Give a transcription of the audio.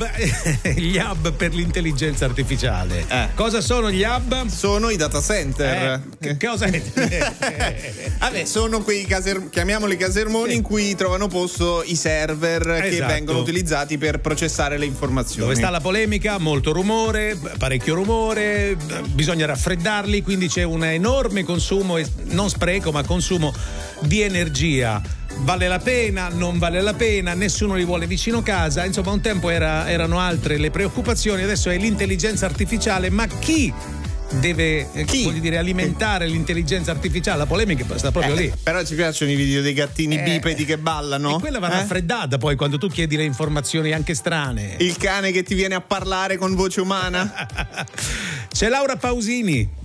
gli hub per l'intelligenza artificiale. Cosa sono gli hub? Sono i data center. Cosa è? Vabbè, sono quei chiamiamoli casermoni in cui trovano posto i server che vengono utilizzati per processare le informazioni. Dove sta la polemica? Molto rumore, parecchio rumore, bisogna raffreddarli, quindi c'è un enorme consumo, non spreco ma consumo di energia. Vale la pena, non vale la pena, nessuno li vuole vicino casa. Insomma, un tempo erano altre le preoccupazioni, adesso è l'intelligenza artificiale, ma chi deve voglio dire, alimentare l'intelligenza artificiale? La polemica sta proprio lì. Però ci piacciono i video dei gattini bipedi che ballano. E quella va raffreddata poi quando tu chiedi le informazioni anche strane. Il cane che ti viene a parlare con voce umana. C'è Laura Pausini.